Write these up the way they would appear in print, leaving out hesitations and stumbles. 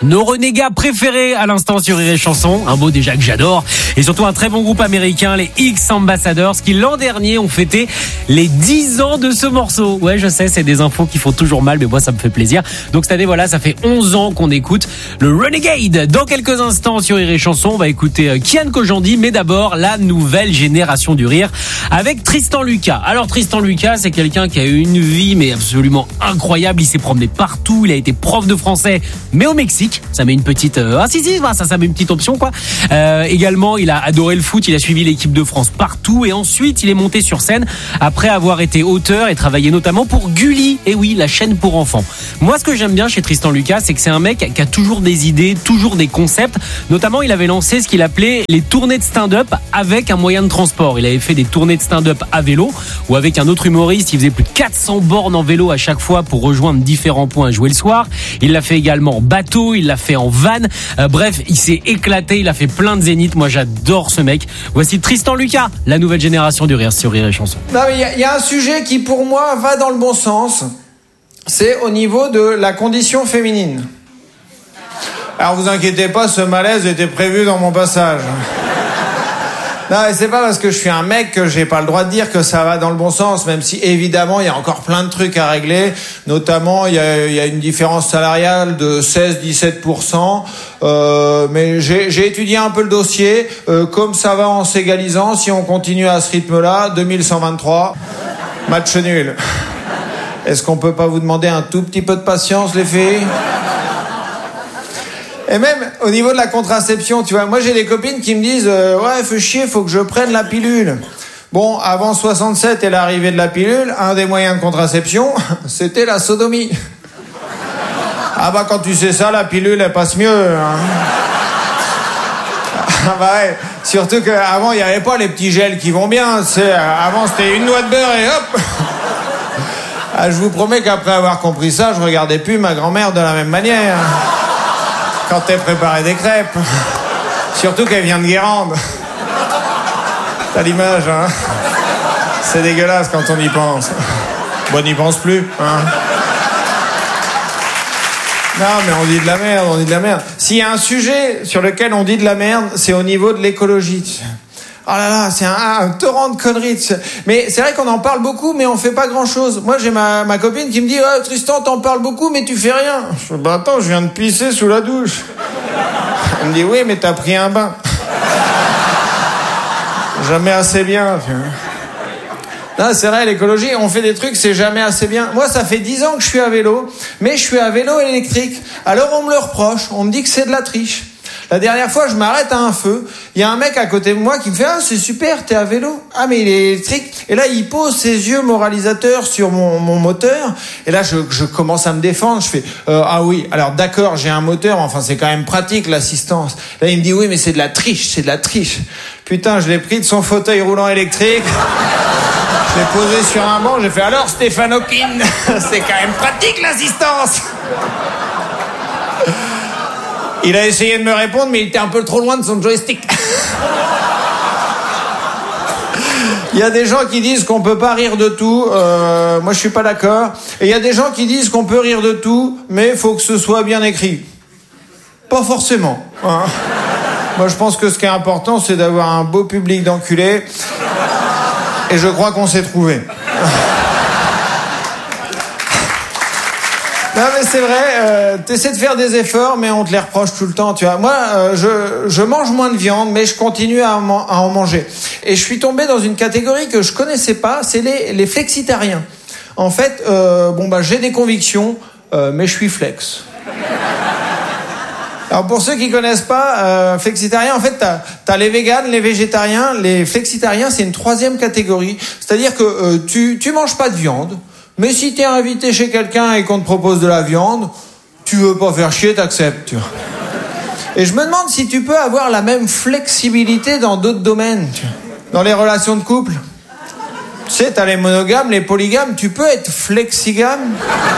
Nos renégats préférés à l'instant sur Rire et Chanson, un mot déjà que j'adore, et surtout un très bon groupe américain, les X Ambassadors, qui l'an dernier ont fêté les 10 ans de ce morceau. Ouais, je sais, c'est des infos qui font toujours mal, mais moi ça me fait plaisir. Donc cette année, voilà, ça fait 11 ans qu'on écoute le Renegade. Dans quelques instants sur Rire et Chanson, on va écouter Kian Kojandi, mais d'abord la nouvelle génération du rire avec Tristan Lucas. Alors Tristan Lucas, c'est quelqu'un qui a eu une vie mais absolument incroyable. Il s'est promené partout, il a été prof de français, mais au Mexique. Ça met une petite ça met une petite option quoi. Également, il a adoré le foot, il a suivi l'équipe de France partout et ensuite il est monté sur scène après avoir été auteur et travaillé notamment pour Gulli. Et oui, la chaîne pour enfants. Moi, ce que j'aime bien chez Tristan Lucas, c'est que c'est un mec qui a toujours des idées, toujours des concepts. Notamment, il avait lancé ce qu'il appelait les tournées de stand-up avec un moyen de transport. Il avait fait des tournées de stand-up à vélo ou avec un autre humoriste. Il faisait plus de 400 bornes en vélo à chaque fois pour rejoindre différents points et jouer le soir. Il l'a fait également en bateau, il l'a fait en van. Bref, il s'est éclaté, il a fait plein de zéniths. Moi, j'adore ce mec. Voici Tristan Lucas, la nouvelle génération du rire sur Rire et Chanson. Non, mais il y a un sujet qui, pour moi, va dans le bon sens. C'est au niveau de la condition féminine. Alors, vous inquiétez pas, ce malaise était prévu dans mon passage. Non, et c'est pas parce que je suis un mec que j'ai pas le droit de dire que ça va dans le bon sens, même si évidemment il y a encore plein de trucs à régler. Notamment, il y a une différence salariale de 16-17%. Mais j'ai étudié un peu le dossier. Comme ça va en s'égalisant, si on continue à ce rythme-là, 2123, match nul. Est-ce qu'on peut pas vous demander un tout petit peu de patience, les filles ? Et même au niveau de la contraception, tu vois, moi j'ai des copines qui me disent ouais, fais chier, faut que je prenne la pilule. Bon, avant 67 et l'arrivée de la pilule, un des moyens de contraception, c'était la sodomie. Ah bah quand tu sais ça, la pilule elle passe mieux. Hein. Ah bah ouais. Surtout qu'avant il n'y avait pas les petits gels qui vont bien. Avant c'était une noix de beurre et hop. Ah, je vous promets qu'après avoir compris ça, je regardais plus ma grand-mère de la même manière. Quand elle préparait des crêpes. Surtout qu'elle vient de Guérande. T'as l'image, hein. C'est dégueulasse quand on y pense. Bon, on n'y pense plus, hein. Non, mais on dit de la merde. S'il y a un sujet sur lequel on dit de la merde, c'est au niveau de l'écologie. Oh là là, c'est un torrent de conneries. Mais c'est vrai qu'on en parle beaucoup, mais on fait pas grand-chose. Moi, j'ai ma copine qui me dit « Tristan, t'en parles beaucoup, mais tu fais rien. » Je dis « Bah attends, je viens de pisser sous la douche. » Elle me dit « Oui, mais t'as pris un bain. » Jamais assez bien, tu vois. Non, c'est vrai, l'écologie, on fait des trucs, c'est jamais assez bien. Moi, ça fait 10 ans que je suis à vélo, mais je suis à vélo électrique. Alors, on me le reproche, on me dit que c'est de la triche. La dernière fois, je m'arrête à un feu. Il y a un mec à côté de moi qui me fait « Ah, c'est super, t'es à vélo. Ah, mais il est électrique. » Et là, il pose ses yeux moralisateurs sur mon moteur. Et là, je commence à me défendre. Je fais « Ah oui, alors d'accord, j'ai un moteur. Enfin, c'est quand même pratique, l'assistance. » Là, il me dit « Oui, mais c'est de la triche, c'est de la triche. » Putain, je l'ai pris de son fauteuil roulant électrique. Je l'ai posé sur un banc. J'ai fait « Alors, Stéphane Hawking, c'est quand même pratique, l'assistance. » Il a essayé de me répondre, mais il était un peu trop loin de son joystick. Il y a des gens qui disent qu'on peut pas rire de tout. Moi, je suis pas d'accord. Et il y a des gens qui disent qu'on peut rire de tout, mais il faut que ce soit bien écrit. Pas forcément. Hein. Moi, je pense que ce qui est important, c'est d'avoir un beau public d'enculés. Et je crois qu'on s'est trouvé. Non mais c'est vrai, t'essaies de faire des efforts, mais on te les reproche tout le temps, tu vois. Moi, je mange moins de viande, mais je continue à en manger. Et je suis tombé dans une catégorie que je connaissais pas, c'est les flexitariens. En fait, j'ai des convictions, mais je suis flex. Alors pour ceux qui connaissent pas, flexitarien, en fait, t'as les véganes, les végétariens, les flexitariens, c'est une troisième catégorie. C'est-à-dire que tu manges pas de viande. Mais si t'es invité chez quelqu'un et qu'on te propose de la viande, tu veux pas faire chier, t'acceptes, tu vois. Et je me demande si tu peux avoir la même flexibilité dans d'autres domaines, tu vois. Dans les relations de couple. Tu sais, t'as les monogames, les polygames, tu peux être flexigame.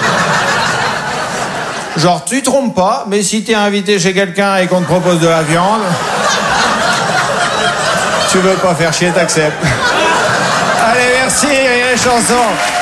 Genre, tu trompes pas, mais si t'es invité chez quelqu'un et qu'on te propose de la viande, tu veux pas faire chier, t'acceptes. Allez, merci, les chansons.